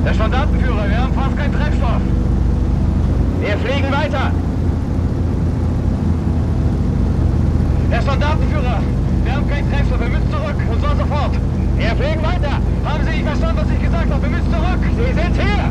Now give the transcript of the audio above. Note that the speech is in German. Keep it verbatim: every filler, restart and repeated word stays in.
Der Standartenführer, wir haben fast keinen Treibstoff. Wir fliegen weiter. Der Standartenführer, wir haben keinen Treibstoff, wir müssen zurück. Und zwar sofort. Wir fliegen weiter. Haben Sie nicht verstanden, was ich gesagt habe? Wir müssen zurück. Sie sind hier.